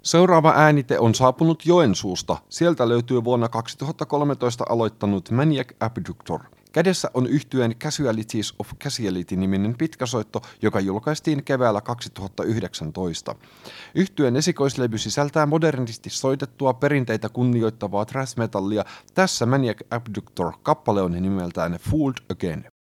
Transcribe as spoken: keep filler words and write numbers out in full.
Seuraava äänite on saapunut Joensuusta. Sieltä löytyy vuonna kaksituhattakolmetoista aloittanut Maniac Abductor. Kädessä on yhtyeen Casualties of Casualty-niminen pitkäsoitto, joka julkaistiin keväällä kaksituhattayhdeksäntoista. Yhtyeen esikoislevy sisältää modernisti soitettua perinteitä kunnioittavaa thrash metallia. Tässä Maniac Abductor, kappale on nimeltään Fooled Again.